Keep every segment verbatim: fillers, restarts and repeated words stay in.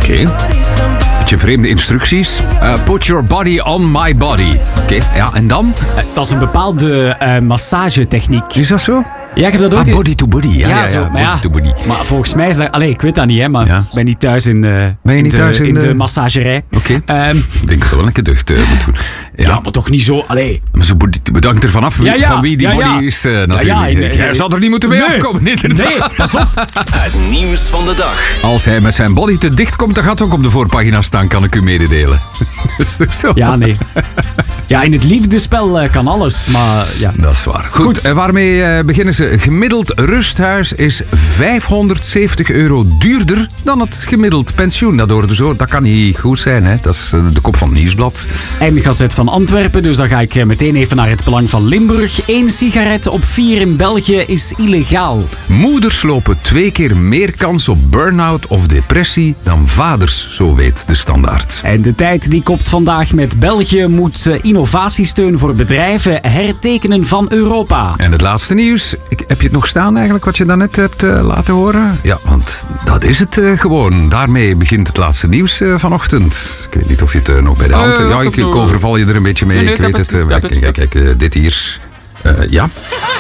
Oké. Okay. Beetje vreemde instructies. Uh, put your body on my body. Oké, okay. Ja, en dan? Uh, dat is een bepaalde uh, massagetechniek. Is dat zo? Ja, ik heb dat ooit... Ah, body to body. Ja, ja, ja, zo, ja body ja, to body. Maar volgens mij is dat... Allee, ik weet dat niet, hè, maar ja. ik ben niet thuis in de, ben je niet in de, thuis in, in de, de... massagerij. Oké. Okay. Um, ik denk dat wel een keer ducht uh, moet doen. Ja. ja, maar toch niet zo... Allee. Maar zo bedankt ervan af ja, ja, van wie die ja, ja. body is uh, natuurlijk. Ja, ja, nee, Jij zou er niet moeten mee nee. afkomen. Nee, nee, pas op. Het nieuws van de dag. Als hij met zijn body te dicht komt, dan gaat het ook op de voorpagina staan, kan ik u mededelen. Dat is toch zo? Ja, nee. Ja, in het liefdespel uh, kan alles, maar ja. Dat is waar. Goed, Goed. Uh, waarmee uh, beginnen ze? Gemiddeld rusthuis is vijfhonderdzeventig euro duurder dan het gemiddeld pensioen. Dat hoorde zo. Dat kan niet goed zijn, hè? Dat is uh, de kop van het nieuwsblad. En Gazet van Antwerpen, dus dan ga ik uh, meteen even naar het Belang van Limburg. Eén sigaret op vier in België is illegaal. Moeders lopen twee keer meer kans op burn-out of depressie dan vaders, zo weet de Standaard. En de Tijd die kopt vandaag met België moet uh, innovatiesteun voor bedrijven hertekenen van Europa. En het laatste nieuws. Ik, heb je het nog staan eigenlijk, wat je daarnet hebt uh, laten horen? Ja, want dat is het uh, gewoon. Daarmee begint het laatste nieuws uh, vanochtend. Ik weet niet of je het uh, nog bij de hand hebt. Uh, ja, ik, ik overval je er een beetje mee. Nee, nee, ik, ik weet het. het, uh, kijk, kijk, kijk uh, dit hier. Uh, ja.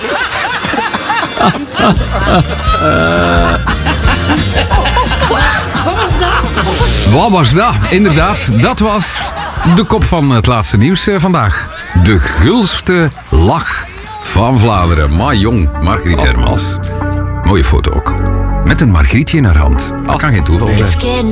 Wat was dat? Wat was dat? Inderdaad, dat was de kop van het laatste nieuws uh, vandaag. De gulste lach van Vlaanderen. Maar jong, Margriet Hermans. Mooie foto ook. Met een Margrietje in haar hand. Dat kan geen toeval zijn.